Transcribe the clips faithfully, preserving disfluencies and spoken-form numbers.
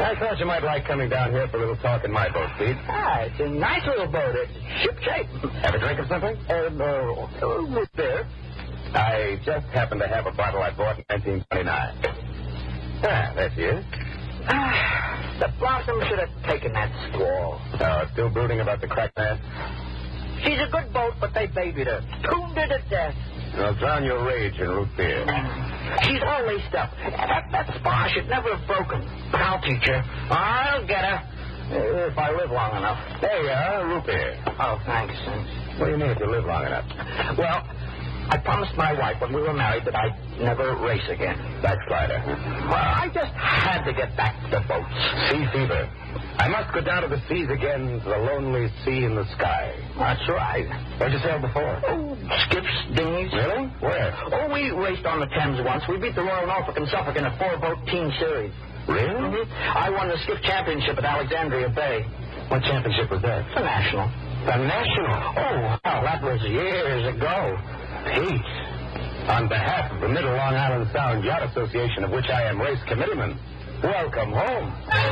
I thought you might like coming down here for a little talk in my boat, Pete. Ah, it's a nice little boat. It's ship-shape. Have a drink of something? Uh, no. Uh, root beer. I just happened to have a bottle I bought in nineteen twenty-nine. Ah, there she is. Ah, the Blossom should have taken that squall. Oh, still brooding about the crack man? She's a good boat, but they babied her. Tuned her to death. Well, drown your rage in root beer. She's all laced up. That, that spar should never have broken. But I'll teach her. I'll get her. Uh, if I live long enough. There you are, root beer. Oh, thanks. What do you mean if you live long enough? Well, I promised my wife when we were married that I'd never race again. Backslider. Well, I just had to get back to the boats. Sea fever. I must go down to the seas again, to the lonely sea in the sky. That's right. Where'd you sail before? Oh, skips, dinghies. Really? Where? Oh, we raced on the Thames once. We beat the Royal Norfolk and Suffolk in a four-boat team series. Really? Mm-hmm. I won the skiff championship at Alexandria Bay. What championship was that? The National. The National? Oh, wow, that was years ago. Pete, on behalf of the Middle Long Island Sound Yacht Association, of which I am race committeeman, welcome home.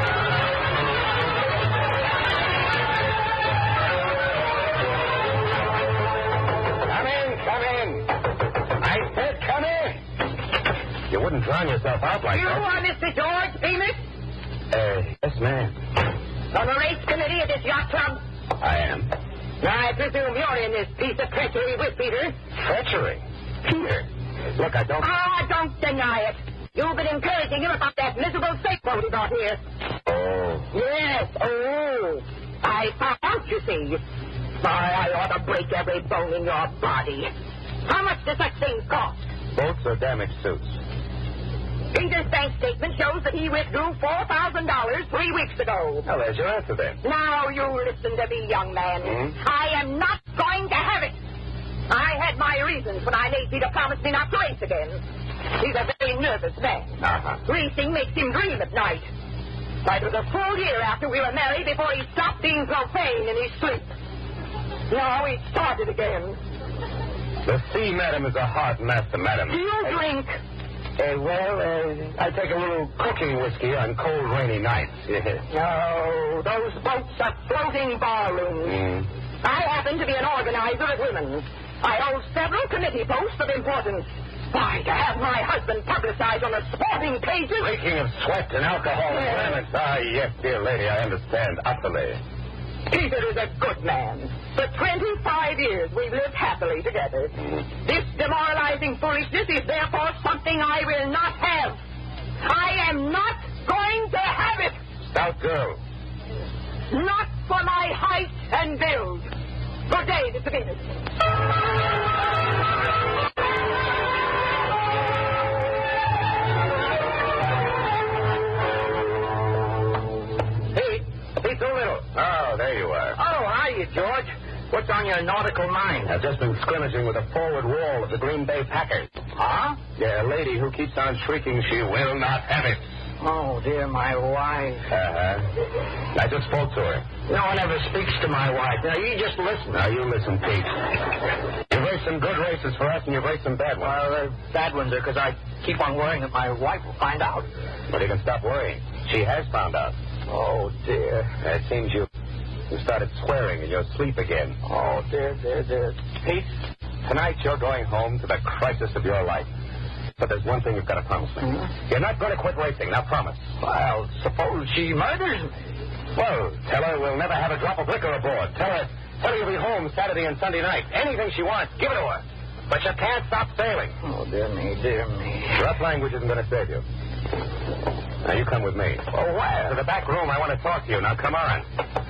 Come in, come in. I said come in. You wouldn't drown yourself out like You that. You are Mister George Bemis? Uh, yes, ma'am. On the race committee of this yacht club? I am. I presume you're in this piece of treachery with Peter. Treachery? Peter? Look, I don't... Ah, don't deny it. You've been encouraging him about that miserable sailboat he brought here. Oh. Yes, oh. I found out, you see. Why, I ought to break every bone in your body. How much does such things cost? Boats or damaged suits? Peter's bank statement shows that he withdrew four thousand dollars three weeks ago. Well, there's your answer then. Now, you listen to me, young man. Mm-hmm. I am not going to have it. I had my reasons when I made Peter promise me not to race again. He's a very nervous man. Uh-huh. Racing makes him dream at night. It was a full year after we were married before he stopped being profane in his sleep. Now he started again. The sea, madam, is a hard master, madam. Do you I... drink? Uh, well, uh, I take a little cooking whiskey on cold, rainy nights. No, those boats are floating ballrooms. Mm. I happen to be an organizer of women. I hold several committee posts of importance. Why, to have my husband publicized on the sporting pages... Reeking of sweat and alcohol and violence. Ah, yes, dear lady, I understand utterly. Peter is a good man. For twenty-five years we've lived happily together. Mm. This demoralizing foolishness is therefore something I will not have. I am not going to have it. Stout girl. Not for my height and build. Good day, Mister Venus. Pete, Pete Doolittle. Oh, there you are. Oh, hiya, George. What's on your nautical mind? I've just been scrimmaging with the forward wall of the Green Bay Packers. Huh? Yeah, a lady who keeps on shrieking she will not have it. Oh, dear, my wife. Uh-huh. I just spoke to her. No one ever speaks to my wife. Now, you just listen. Now, you listen, Pete. You've raced some good races for us, and you've raced some bad ones. Well, the bad ones are because I keep on worrying that my wife will find out. But you can stop worrying. She has found out. Oh, dear. It seems you, you started swearing in your sleep again. Oh, dear, dear, dear. Pete, tonight you're going home to the crisis of your life. But there's one thing you've got to promise me. Mm-hmm. You're not going to quit racing. Now, promise. Well, suppose she murders me. Well, tell her we'll never have a drop of liquor aboard. Tell her, tell her you'll be home Saturday and Sunday night. Anything she wants, give it to her. But you can't stop sailing. Oh, dear me, dear me. Rough language isn't going to save you. Now, you come with me. Oh, where? To the back room. I want to talk to you. Now, come on.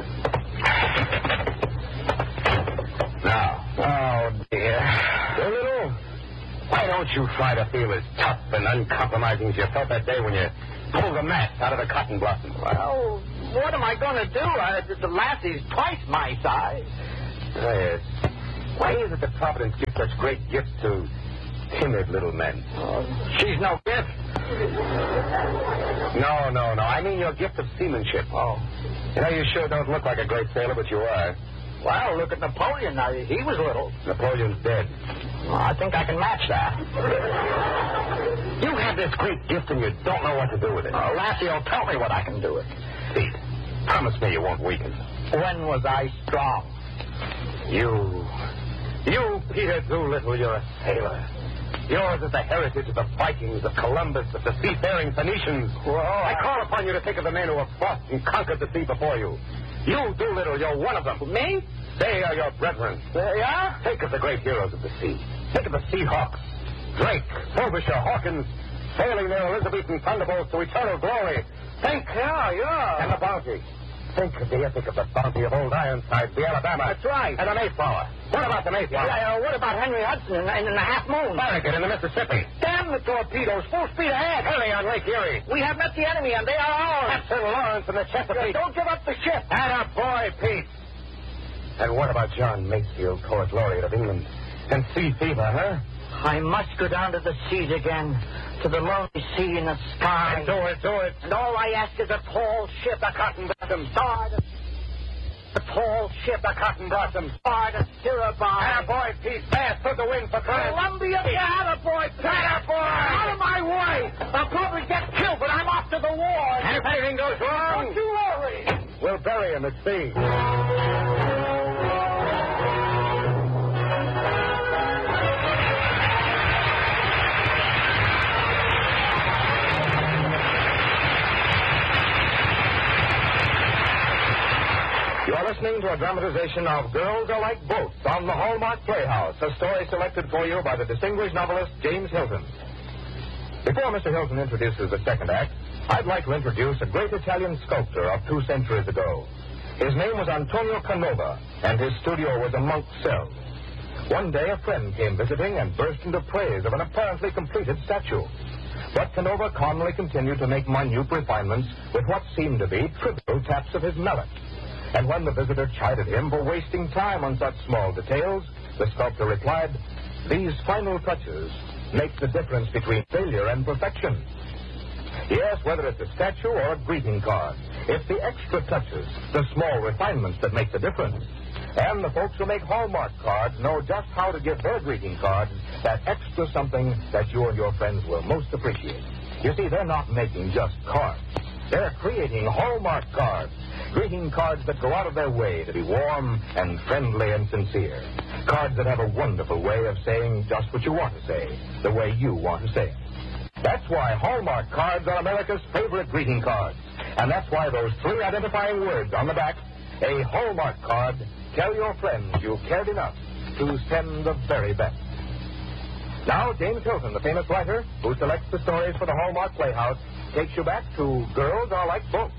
Now. Oh, dear. Doolittle, why don't you try to feel as tough and uncompromising as you felt that day when you pulled the mast out of the cotton blossom? Well, what am I going to do? I, the lassie's twice my size. Yes. Why is it that Providence gives such great gifts to timid little men? Oh, she's no gift. No, no, no. I mean your gift of seamanship. Oh. You know, you sure don't look like a great sailor, but you are. Well, look at Napoleon. Now, he was little. Napoleon's dead. Well, I think I can match that. You have this great gift and you don't know what to do with it. Uh, Lassie will tell me what I can do with it. Pete, promise me you won't weaken. When was I strong? You, you, Peter Doolittle, you're a sailor. Yours is the heritage of the Vikings, of Columbus, of the seafaring Phoenicians. Well, I I... call upon you to think of the men who have fought and conquered the sea before you. You, Doolittle, you're one of them. Me? They are your brethren. They are? Think of the great heroes of the sea. Think of the Seahawks, Drake, Frobisher, Hawkins, sailing their Elizabethan thunderbolts to eternal glory. Think. Yeah, yeah. And the Bounty. Think of the epic of the Bounty of Old Ironside, the Alabama. That's right. And the Mayflower. What about the Mayflower? Yeah, uh, what about Henry Hudson and, and the Half Moon? Farragut in the Mississippi. Damn the torpedoes. Full speed ahead. Hurry on Lake Erie. We have met the enemy, and they are ours. Captain Lawrence and the Chesapeake. Yeah, don't give up the ship. And a boy, Pete. And what about John Masefield, poet laureate of England? And sea fever, huh? I must go down to the seas again, to the lonely sea in the sky. And do it, do it. And all I ask is a tall ship, a cotton bottom, star to... A tall ship, a cotton bottom, star to steer her by. And a boy, Pete, fast to the wind for France. Columbia, yeah, boy, boy. out of my way. I'll probably get killed, but I'm off to the war. And if anything goes wrong, Don't you worry. we'll bury him at sea. You are listening to a dramatization of Girls Are Like Boats on the Hallmark Playhouse, a story selected for you by the distinguished novelist James Hilton. Before Mister Hilton introduces the second act, I'd like to introduce a great Italian sculptor of two centuries ago. His name was Antonio Canova, and his studio was a monk's cell. One day, a friend came visiting and burst into praise of an apparently completed statue. But Canova calmly continued to make minute refinements with what seemed to be trivial taps of his mallet. And when the visitor chided him for wasting time on such small details, the sculptor replied, "These final touches make the difference between failure and perfection." Yes, whether it's a statue or a greeting card, it's the extra touches, the small refinements that make the difference. And the folks who make Hallmark cards know just how to give their greeting cards that extra something that you and your friends will most appreciate. You see, they're not making just cards. They're creating Hallmark cards. Greeting cards that go out of their way to be warm and friendly and sincere. Cards that have a wonderful way of saying just what you want to say, the way you want to say it. That's why Hallmark cards are America's favorite greeting cards. And that's why those three identifying words on the back, a Hallmark card, tell your friends you've cared enough to send the very best. Now, James Hilton, the famous writer who selects the stories for the Hallmark Playhouse, takes you back to Girls Are Like Boats.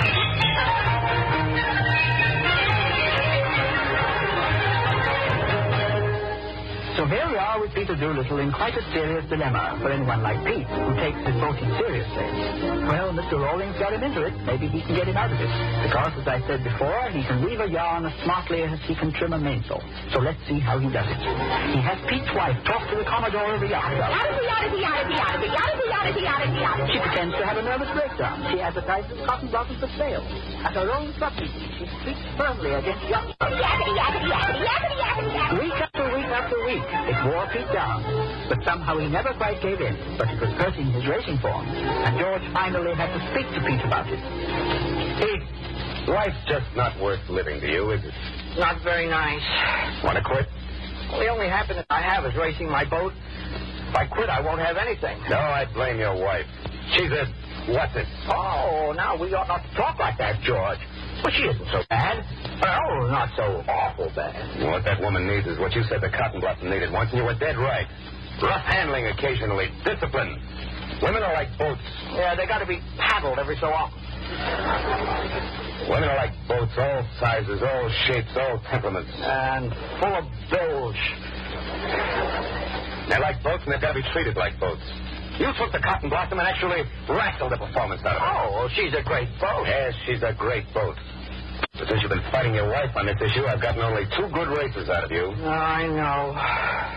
So here we are with Peter Doolittle in quite a serious dilemma for anyone like Pete, who takes his boating seriously. Well, Mister Rawlings got him into it. Maybe he can get him out of it. Because, as I said before, he can weave a yarn as smartly as he can trim a mainsail. So let's see how he does it. He has Pete's wife talk to the Commodore of the yacht. She pretends to have a nervous breakdown. She advertises cotton bottoms for sale. At her own subsidy, she speaks firmly against yacht. Week after week after week, it wore Pete down. But somehow he never quite gave in. But it was hurting his racing form. And George finally had to speak to Pete about it. Pete, life's just not worth living to you, is it? Not very nice. Want to quit? Well, the only happiness I have is racing my boat. If I quit, I won't have anything. No, I'd blame your wife. She's a... what's it? Oh, now we ought not to talk like that, George. But she isn't so bad. Oh, not so awful bad. What that woman needs is what you said the cotton blossom needed once, and you were dead right. Rough handling occasionally. Discipline. Women are like boats. Yeah, they got to be paddled every so often. Women are like boats, all sizes, all shapes, all temperaments. And full of bilge. They're like boats, and they've got to be treated like boats. You took the cotton blossom and actually rascaled the performance out of her. Oh, well, she's a great boat. Yes, she's a great boat. But since you've been fighting your wife on this issue, I've gotten only two good races out of you. I know.